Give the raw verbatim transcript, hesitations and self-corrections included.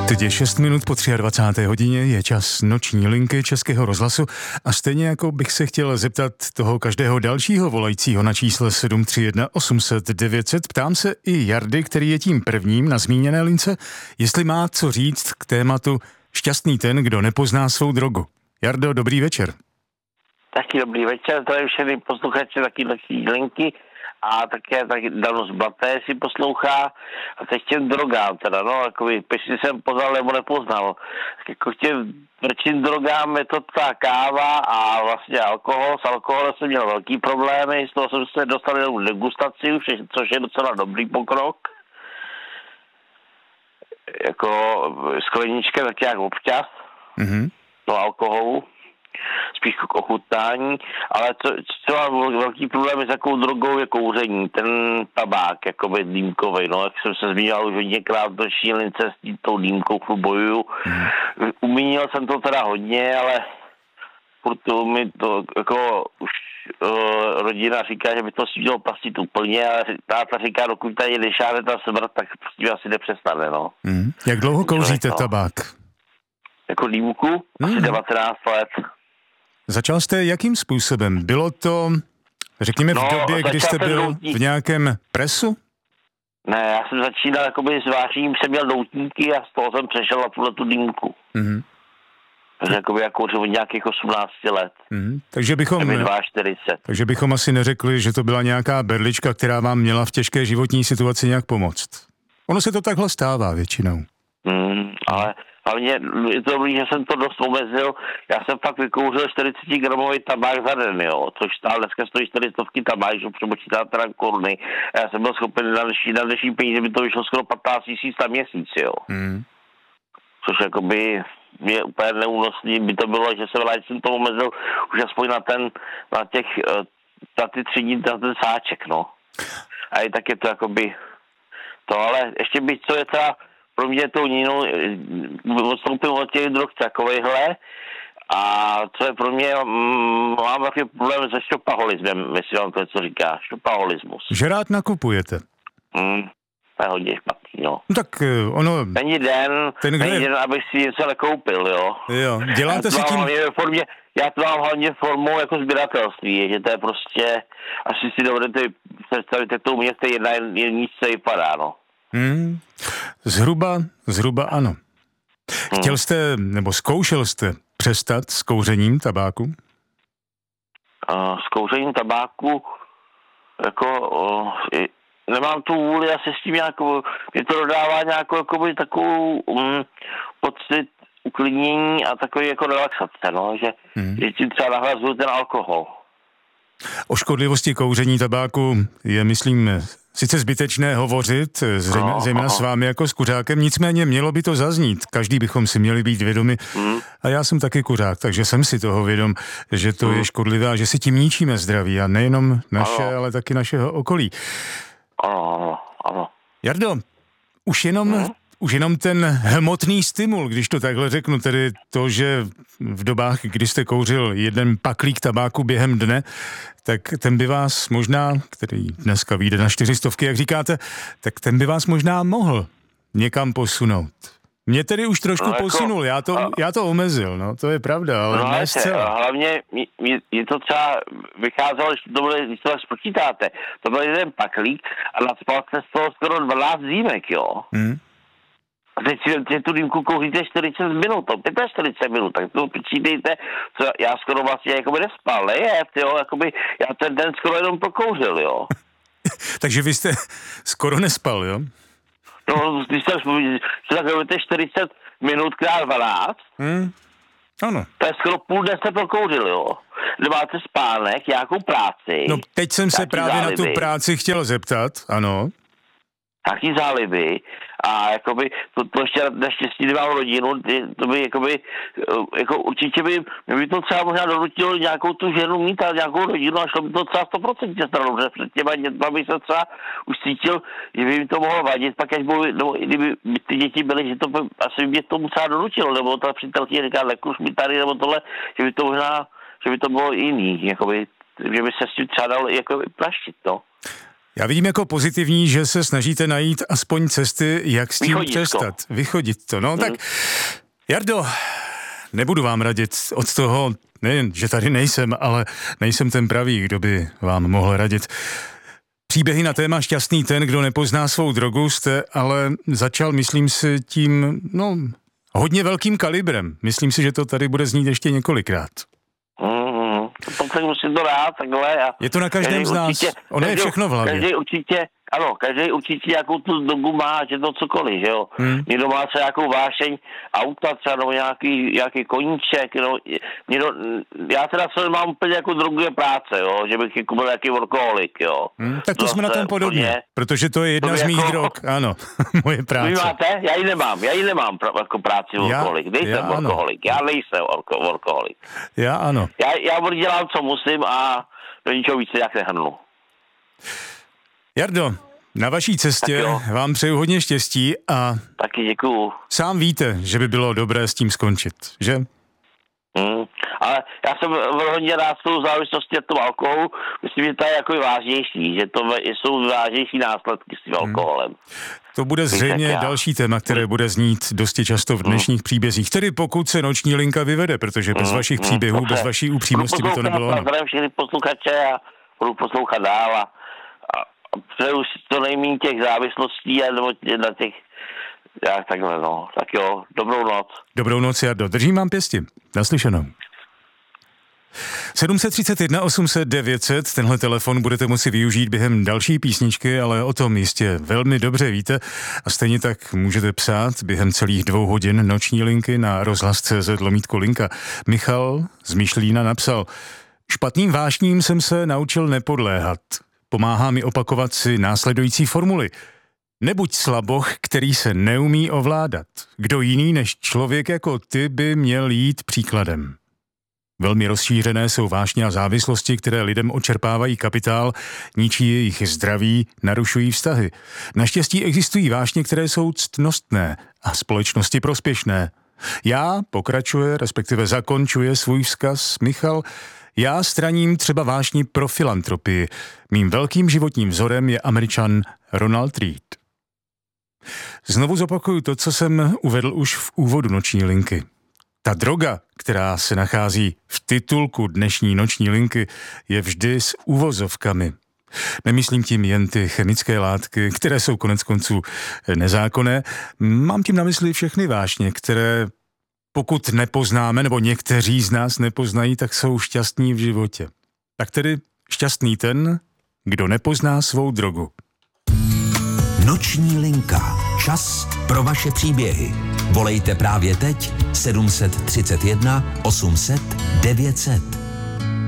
Teď je šest minut po dvacáté třetí hodině, je čas noční linky Českého rozhlasu a stejně jako bych se chtěl zeptat toho každého dalšího volajícího na čísle sedm tři jedna osm set devět set, ptám se i Jardy, který je tím prvním na zmíněné lince, jestli má co říct k tématu šťastný ten, kdo nepozná svou drogu. Jardo, dobrý večer. Taky dobrý večer, tady všechny posluchači taky noční linky a také taky Danos Blaté si poslouchá a teď těm drogám teda, no, jakoby, jestli jsem poznal nebo nepoznal. Jako těm prčím drogám je to ta káva a vlastně alkohol. S alkoholem jsem měl velký problémy, z toho jsem se dostal jenom degustaci, což je docela dobrý pokrok. Jako sklenička tak jak občas, mm-hmm. no alkoholu. Spíš k ochutnání, ale co, co má velký problém s jakou drogou je kouření, ten tabák, jakoby dýmkovej, no, jak jsem se zmínil už hodněkrát do šílince s tou dýmkou bojuju. Mm. Umínil jsem to teda hodně, ale proto mi to, jako už uh, rodina říká, že by to si mělo pastit úplně, ale táta říká, dokud tady nešáhne ta smrt, tak prostě asi nepřestane, no. Mm. Jak dlouho kouříte no. tabák? Jako dýmku? Asi mm. devatenáct let. Začal jste jakým způsobem? Bylo to, řekněme, v no, době, kdy jste byl doutník. V nějakém presu? Ne, já jsem začínal jakoby s vářením, jsem měl doutníky a z toho jsem přešel na tuhle tu dýmku. Mm-hmm. Takže jakoby já kouřil od nějakých osmnácti let. Mm-hmm. Takže bychom, čtyřicet. takže bychom asi neřekli, že to byla nějaká berlička, která vám měla v těžké životní situaci nějak pomoct. Ono se to takhle stává většinou. Mm, ale... Hlavně je to dobrý, že jsem to dost omezil. Já jsem fakt vykouřil čtyřicet gramový tabák za den, jo, což stále dneska stojí čtyři stovky tabák, že přepočítá teda koruny. A já jsem byl schopen na dnešní, na dnešní peníze, by to vyšlo skoro patnáct tisíc na měsíc, jo. Mm. Což jakoby je úplně neúnosný, by to bylo, že jsem rád, jsem to omezil už aspoň na ten, na těch, na ty tři dní, na ten sáček, no. A i tak je to jakoby to, ale ještě bych, co je teda pro mě tou nínou odstoupím od těch drog takovejhle a co je pro mě, mm, mám takový problém se štopaholismem, jestli vám to něco říká, štopaholismus. Že rád nakupujete? Mm, to je hodně špatný, no. No tak ono... Není den, ten, není den, abych si něco nekoupil, jo. Jo, děláte si tím... Formě, já to mám hlavně formou jako sběratelství, že to je prostě, asi si dovedete představit, jak to u mě v té jedna jedničce vypadá, no. Hmm, zhruba, zhruba ano. Chtěl jste, nebo zkoušel jste přestat s kouřením tabáku? Uh, s kouřením tabáku, jako, uh, nemám tu vůli, asi s tím nějakou, mě to dodává nějakou, jakoby, takovou um, pocit uklidnění a takový jako relaxace, no, že, hmm. že tím třeba nahrazuju ten alkohol. O škodlivosti kouření tabáku je, myslím, sice zbytečné hovořit, zřejmě, no, zejména s vámi jako s kuřákem, nicméně mělo by to zaznít. Každý bychom si měli být vědomi. Mm. A já jsem taky kuřák, takže jsem si toho vědom, že to mm. je škodlivé a že si tím ničíme zdraví. A nejenom naše, ano. ale taky našeho okolí. Ano, ano, ano. Jardo, už jenom... Mm. Už jenom ten hmotný stimul, když to takhle řeknu, tedy to, že v dobách, kdy jste kouřil jeden paklík tabáku během dne, tak ten by vás možná, který dneska vyjde na čtyřistovky, jak říkáte, tak ten by vás možná mohl někam posunout. Mě tedy už trošku no jako, posunul, já to, já to omezil, no, to je pravda, ale no, ne zcela. Hlavně je, je to třeba vycházelo, když to, bude, když to spočítáte, to byl jeden paklík a nadspal se z toho skoro dvanáct dýmek, jo. Hmm. A teď si tu dýmku kouříte čtyřicet minut, čtyřicet pět minut, tak to počítejte, co já skoro vlastně jakoby nespal, nejet, jo, jakoby já ten den skoro jenom pokouřil, jo. Takže vy jste skoro nespal, jo? No, když jste tak čtyřicet minut krát dvanáct, hmm. ano. To je skoro půl dne jste prokouřil, jo. Máte spánek, nějakou práci. No, teď jsem se právě záliby. Na tu práci chtěl zeptat, ano. Taky záliby a jakoby to, to ještě naštěstí nemám rodinu, to by jakoby, jako určitě by, by to třeba možná donutilo nějakou tu ženu mít a nějakou rodinu a šlo by to třeba sto procent stranou, že před těma dětma by se třeba už cítil, že by mi to mohlo vadit, pak až by, nebo kdyby ty děti byly, že to by, asi by mě tomu třeba donutilo, nebo ta přítelkyně říká, nekuř mi tady, nebo tohle, že by to možná, že by to bylo jiný, jakoby, že by se s tím třeba dalo jako praštit, no. Já vidím jako pozitivní, že se snažíte najít aspoň cesty, jak s tím Vychodit přestat. to. Vychodit to. No Hmm. tak, Jardo, nebudu vám radit od toho, nejen, že tady nejsem, ale nejsem ten pravý, kdo by vám mohl radit. Příběhy na téma šťastný ten, kdo nepozná svou drogu, jste ale začal, myslím si, tím, no, hodně velkým kalibrem. Myslím si, že to tady bude znít ještě několikrát. Mm, to tak musím to rád, takhle. A Je to na každém z nás. určitě, Ono je každý, všechno v hlavě. Každý určitě, ano, každý určitě nějakou tu drogu má, že to cokoliv, že jo. Hmm. Někdo má třeba nějakou vášeň auta, třeba nebo nějaký, nějaký koníček, no, někdo, já teda se mám úplně jako drogu je práce, jo, že bych jako byl nějaký workoholik, jo. Hmm, tak to Zase jsme na tom podobně, úplně, protože to je jedna to z mých jako- drog, ano, moje práce. Vy máte? Já ji nemám, já ji nemám pra, jako práci workoholik, nejsem já ano. workoholik, já nejsem worko, workoholik. Já ano. Já, já dělám, co musím a do ničeho více jak nehrnu. Jardo, na vaší cestě vám přeju hodně štěstí a Taky děkuju. sám víte, že by bylo dobré s tím skončit, že? Hmm. Ale já jsem hodně rád s tou závislostí od toho alkoholu. Myslím, že to je jako vážnější, že to jsou vážnější následky s tím alkoholem. To bude zřejmě já. další téma, které bude znít dosti často v dnešních příbězích. Tedy pokud se noční linka vyvede, protože bez vašich příběhů, Dobře. bez vaší upřímnosti by to nebylo ono. Zdravím všechny posluchače a budu poslouchat dál a, a přeju si to nejméně těch závislostí a nebo na těch, jak takhle no. Tak jo, dobrou noc. Dobrou noc, Jardo. Držím vám pěsti. Naslyšenou. sedm set třicet jedna osm set devět set, tenhle telefon budete moci využít během další písničky, ale o tom jistě velmi dobře víte a stejně tak můžete psát během celých dvou hodin noční linky na rozhlas tečka cé zet lomítko linka. Michal z Myšlína napsal: špatným vášním jsem se naučil nepodléhat. Pomáhá mi opakovat si následující formuly. Nebuď slaboch, který se neumí ovládat. Kdo jiný než člověk jako ty by měl jít příkladem. Velmi rozšířené jsou vášně a závislosti, které lidem očerpávají kapitál, ničí jejich zdraví, narušují vztahy. Naštěstí existují vášně, které jsou ctnostné a společnosti prospěšné. Já, pokračuje, respektive zakončuje svůj vzkaz Michal, já straním třeba vášní pro filantropii. Mým velkým životním vzorem je Američan Ronald Reagan. Znovu zopakuju to, co jsem uvedl už v úvodu noční linky. Ta droga, která se nachází v titulku dnešní noční linky, je vždy s uvozovkami. Nemyslím tím jen ty chemické látky, které jsou konec konců nezákonné. Mám tím na mysli všechny vášně, které pokud nepoznáme, nebo někteří z nás nepoznají, tak jsou šťastní v životě. Tak tedy šťastný ten, kdo nepozná svou drogu. Noční linka. Čas pro vaše příběhy. Volejte právě teď sedm set třicet jedna osm set devět set.